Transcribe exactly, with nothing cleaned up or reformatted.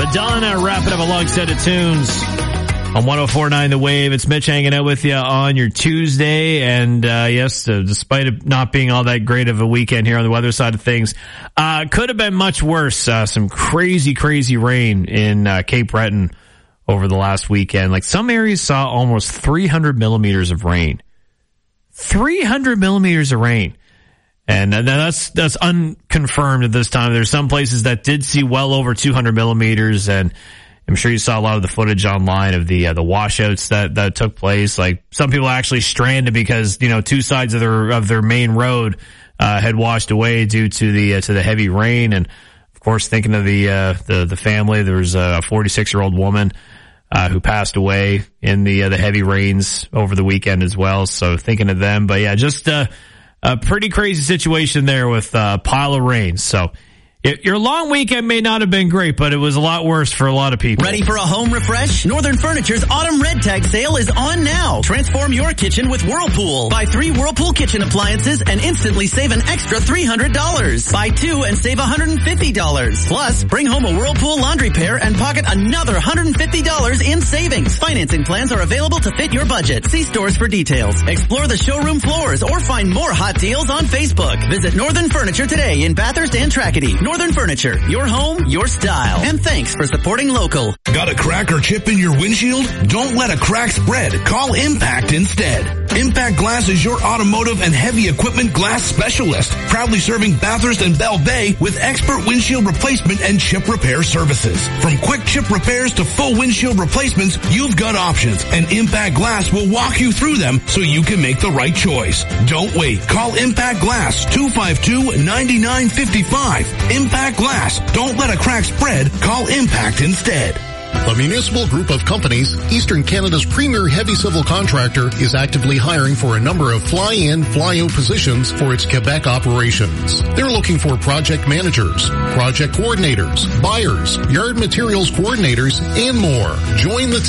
Madonna wrapping up a long set of tunes on one oh four point nine The Wave. It's Mitch hanging out with you on your Tuesday. And, uh, yes, uh, despite it not being all that great of a weekend here on the weather side of things, uh, could have been much worse. Uh, some crazy, crazy rain in, uh, Cape Breton over the last weekend. Like some areas saw almost three hundred millimeters of rain. three hundred millimeters of rain. And uh, that's, that's unconfirmed at this time. There's some places that did see well over two hundred millimeters, and I'm sure you saw a lot of the footage online of the uh, the washouts that that took place. Like some people actually stranded because, you know, two sides of their of their main road uh had washed away due to the uh, to the heavy rain. And of course, thinking of the uh the the family, there was a forty-six year old woman uh who passed away in the uh, the heavy rains over the weekend as well. So thinking of them. But yeah, just uh, a pretty crazy situation there with uh, a pile of rain. So it, your long weekend may not have been great, but it was a lot worse for a lot of people. Ready for a home refresh? Northern Furniture's Autumn Red Tag sale is on now. Transform your kitchen with Whirlpool. Buy three Whirlpool kitchen appliances and instantly save an extra three hundred dollars. Buy two and save one hundred fifty dollars. Plus, bring home a Whirlpool laundry pair and pocket another one hundred fifty dollars in savings. Financing plans are available to fit your budget. See stores for details. Explore the showroom floors or find more hot deals on Facebook. Visit Northern Furniture today in Bathurst and Trackety. Northern Furniture, your home, your style. And thanks for supporting local. Got a crack or chip in your windshield? Don't let a crack spread. Call Impact instead. Impact Glass is your automotive and heavy equipment glass specialist, proudly serving Bathurst and Belle Bay with expert windshield replacement and chip repair services. From quick chip repairs to full windshield replacements, you've got options, and Impact Glass will walk you through them so you can make the right choice. Don't wait. Call Impact Glass, two five two, nine nine five five. Impact Glass. Don't let a crack spread. Call Impact instead. The Municipal Group of Companies, Eastern Canada's premier heavy civil contractor, is actively hiring for a number of fly-in, fly-out positions for its Quebec operations. They're looking for project managers, project coordinators, buyers, yard materials coordinators, and more. Join the team.